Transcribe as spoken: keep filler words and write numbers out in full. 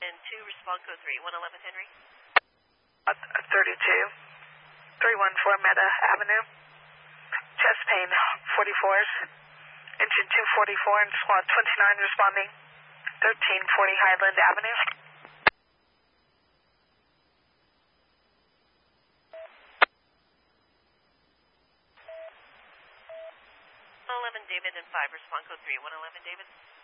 and two, respond code three, one eleven Henry. Uh, thirty-two, three one four Meta Avenue. Chest pain, forty-fours. Engine two forty-four and squad twenty-nine responding. thirteen forty Highland Avenue. one eleven David and five, respond code three, one eleven David.